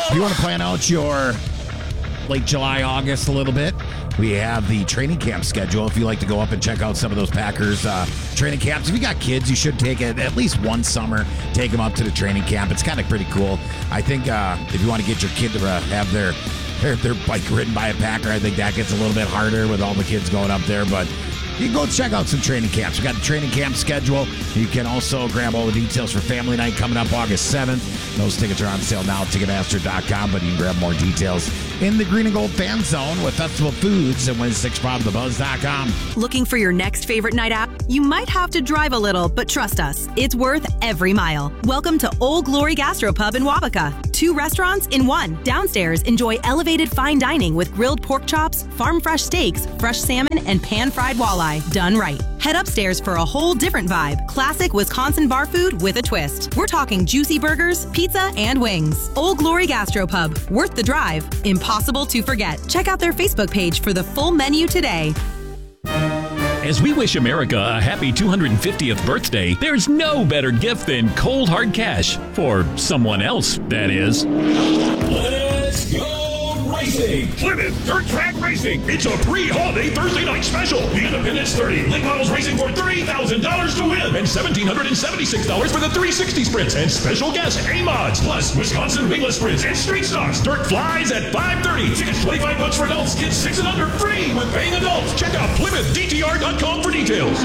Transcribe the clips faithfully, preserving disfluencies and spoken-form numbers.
If you want to plan out your late July, August a little bit, we have the training camp schedule. If you like to go up and check out some of those Packers uh, training camps. If you got kids, you should take it at least one summer. Take them up to the training camp. It's kind of pretty cool. I think uh, if you want to get your kid to uh, have their, their their bike ridden by a Packer, I think that gets a little bit harder with all the kids going up there. But you can go check out some training camps. We got the training camp schedule. You can also grab all the details for Family Night coming up August seventh. Those tickets are on sale now at Ticketmaster dot com, but you can grab more details in the Green and Gold Fan Zone with Festival Foods and Win six from the buzz dot com. Looking for your next favorite night out? You might have to drive a little, but trust us, it's worth every mile. Welcome to Old Glory Gastropub in Wabaka. Two restaurants in one. Downstairs, enjoy elevated fine dining with grilled pork chops, farm fresh steaks, fresh salmon, and pan-fried walleye. Done right. Head upstairs for a whole different vibe. Classic Wisconsin bar food with a twist. We're talking juicy burgers, pizza, and wings. Old Glory Gastropub. Worth the drive. Impossible to forget. Check out their Facebook page for the full menu today. As we wish America a happy two hundred fiftieth birthday, there's no better gift than cold hard cash. For someone else, that is. Let's go racing! Plymouth Dirt Track Racing! It's a pre-holiday Thursday night special! The Independence thirty. Link models racing for thirty thousand dollars to win! And one thousand seven hundred seventy-six dollars for the three sixty sprints! And special guest A-Mods! Plus Wisconsin wingless sprints and street stocks! Dirt flies at five thirty! Tickets twenty-five bucks for adults, kids six and under free with paying adults! Check out Plymouth D T R dot com for details!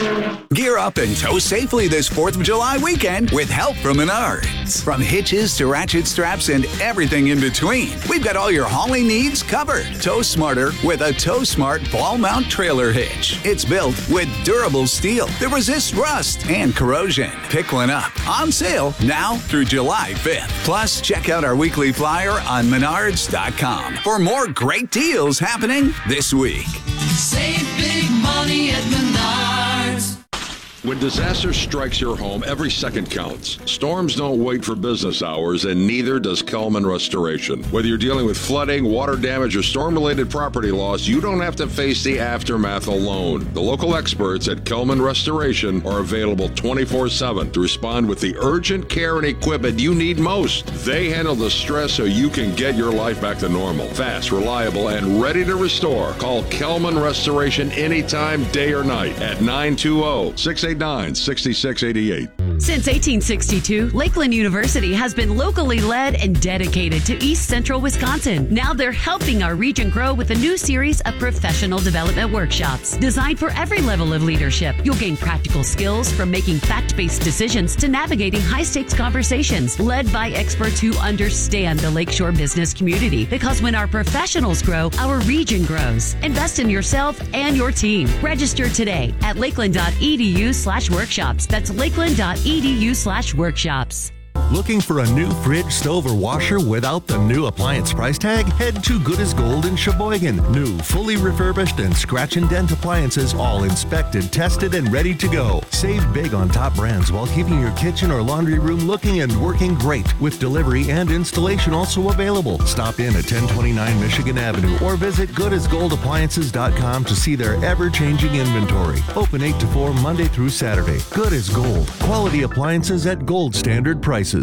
Gear up and tow safely this fourth of July weekend with help from Menards. From hitches to ratchet straps and everything in between, we've got all your hauling needs covered. Tow smarter with a Tow Smart ball mount trailer hitch. It's built with durable steel that resists rust and corrosion. Pick one up. On sale now through July fifth. Plus, check out our weekly flyer on Menards dot com for more great deals happening this week. Save big money at Menards. When disaster strikes your home, every second counts. Storms don't wait for business hours, and neither does Kelman Restoration. Whether you're dealing with flooding, water damage, or storm-related property loss, you don't have to face the aftermath alone. The local experts at Kelman Restoration are available twenty-four seven to respond with the urgent care and equipment you need most. They handle the stress so you can get your life back to normal. Fast, reliable, and ready to restore. Call Kelman Restoration anytime, day or night, at nine two zero, six eight nine, six six eight eight. Since eighteen sixty-two, Lakeland University has been locally led and dedicated to East Central Wisconsin. Now they're helping our region grow with a new series of professional development workshops designed for every level of leadership. You'll gain practical skills from making fact-based decisions to navigating high-stakes conversations led by experts who understand the Lakeshore business community. Because when our professionals grow, our region grows. Invest in yourself and your team. Register today at lakeland dot e d u slash workshops. That's lakeland dot e d u slash workshops. Looking for a new fridge, stove, or washer without the new appliance price tag? Head to Good as Gold in Sheboygan. New, fully refurbished, and scratch and dent appliances, all inspected, tested, and ready to go. Save big on top brands while keeping your kitchen or laundry room looking and working great, with delivery and installation also available. Stop in at ten twenty-nine Michigan Avenue or visit good as gold appliances dot com to see their ever-changing inventory. Open eight to four Monday through Saturday. Good as Gold. Quality appliances at gold standard prices.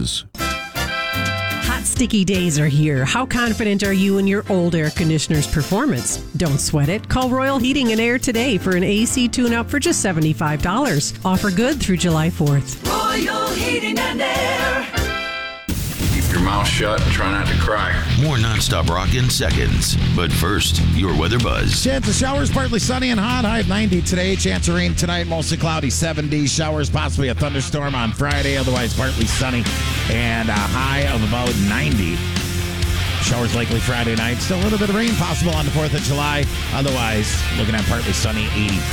Hot, sticky days are here. How confident are you in your old air conditioner's performance? Don't sweat it. Call Royal Heating and Air today for an A C tune-up for just seventy-five dollars. Offer good through July fourth. Royal Heating and Air. Keep your mouth shut and try not to cry. More nonstop rock in seconds. But first, your weather buzz. Chance of showers, partly sunny and hot. High of ninety today. Chance of rain tonight, mostly cloudy, seventy. Showers, possibly a thunderstorm on Friday. Otherwise, partly sunny and a high of about ninety. Showers likely Friday night. Still a little bit of rain possible on the fourth of July. Otherwise, looking at partly sunny, eighty-five.